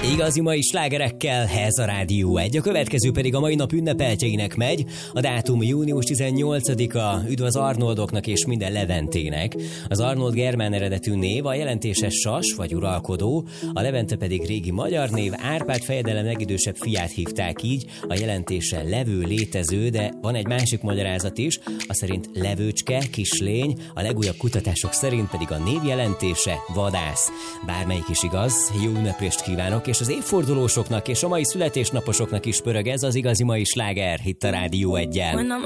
Igazi mai slágerekkel, ez a Rádió 1. A következő pedig a mai nap ünnepeltjeinek megy. A dátum június 18-a. Üdv az Arnoldoknak és minden Leventének. Az Arnold germán eredetű név, a jelentése sas vagy uralkodó, a Levente pedig régi magyar név. Árpád fejedelem legidősebb fiát hívták így, a jelentése levő, létező, de van egy másik magyarázat is, a szerint levőcske, kislény, a legújabb kutatások szerint pedig a név jelentése vadász. Bármelyik is igaz, jó ünneplést kívánok, és az évfordulósoknak és a mai születésnaposoknak is pörög ez az igazi mai sláger itt a Rádió 1-en.